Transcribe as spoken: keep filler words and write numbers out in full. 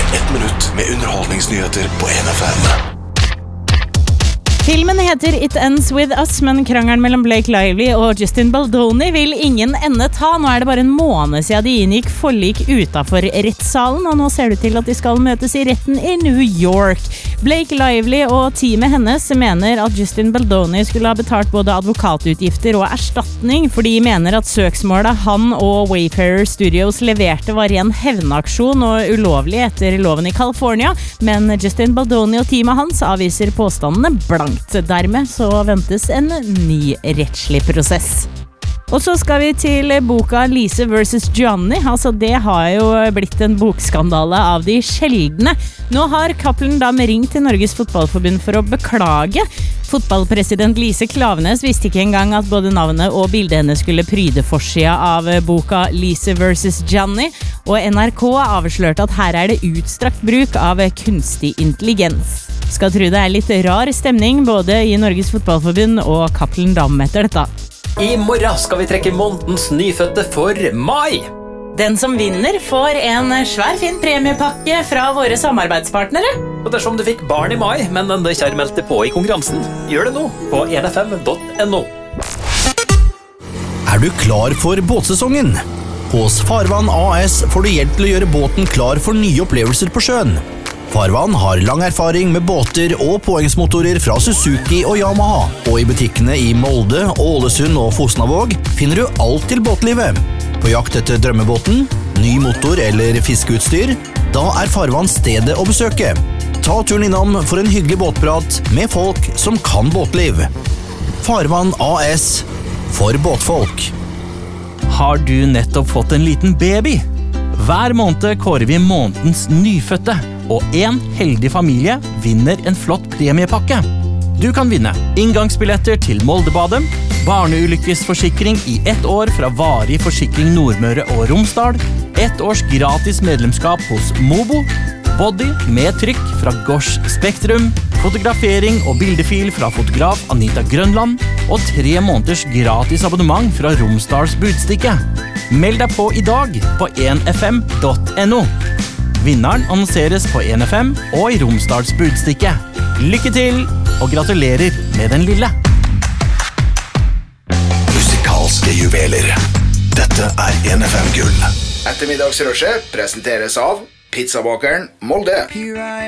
Ett minutt med underholdningsnyheter på N F M. Filmen heter It Ends With Us, men krangelen mellom Blake Lively og Justin Baldoni vil ingen ende ta. Nå er det bare en måned siden de inngikk forlik utenfor rettssalen, og nå ser det til at de skal møtes i retten i New York. Blake Lively og teamet hennes mener at Justin Baldoni skulle ha betalt både advokatutgifter og erstatning, for de mener at søksmålet han og Wayfarer Studios leverte var ren hevnaksjon og ulovlig etter loven i California, men Justin Baldoni og teamet hans avviser påstandene blankt. Dermed så ventes en ny rettslig prosess. Og så skal vi til boka Lise versus Gianni. Altså det har jo blitt en bokskandale av de sjeldne. Nå har Cappelen Damm ringt til Norges Fotballforbund for å beklage. Fotballpresident Lise Klaveness visste ikke engang at både navnet og bildet henne skulle pryde forsida av boka Lise versus Gianni, og N R K har avslørt at her er det utstrakt bruk av kunstig intelligens. Skal tro det er litt rar stemning både i Norges Fotballforbund og Cappelen Damm etter dette. I morgen skal vi trekke månedens nyfødte for mai. Den som vinner får en svær fin premiepakke fra våre samarbeidspartnere. Og dersom du fikk barn i mai, men enda ikke har meldt deg på i konkurransen, gjør det nå på n f m punktum n o. Er du klar for båtsesongen? Hos Farvann A S får du hjelp til å gjøre båten klar for nye opplevelser på sjøen. Farvann har lang erfaring med båter og påhengsmotorer fra Suzuki og Yamaha, og i butikkene i Molde, Ålesund og Fosnavåg finner du alt til båtlivet. På jakt etter drømmebåten, ny motor eller fiskeutstyr, da er Farvann stedet å besøke. Ta turen innom for en hyggelig båtprat med folk som kan båtliv. Farvann A S, for båtfolk. Har du nettopp fått en liten baby? Hver måned kårer vi månedens nyfødte, og en heldig familie vinner en flott premiepakke. Du kan vinne inngangsbilletter til Moldebadet, barneulykkesforsikring i ett år fra Varig Forsikring Nordmøre og Romsdal, ett års gratis medlemskap hos Mobo, body med trykk fra Gosh Spektrum, fotografering og bildefil fra fotograf Anita Grønland, og tre måneders gratis abonnement fra Romsdals Budstikke. Meld deg på i dag på n f m punktum n o. Vinneren annonseres på N F M og i Romsdals Budstikke. Lykke til, og gratulerer med den lille. Musikalske juveler. Dette er N F M-gull. Ettermiddagsrushet presenteres av Pizzabakeren Molde.